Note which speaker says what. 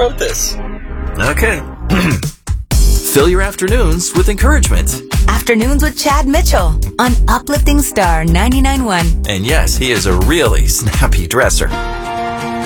Speaker 1: wrote this.
Speaker 2: Okay. Fill your afternoons with encouragement.
Speaker 3: Afternoons with Chad Mitchell on Uplifting Star 99.1.
Speaker 2: And yes, he is a really snappy dresser.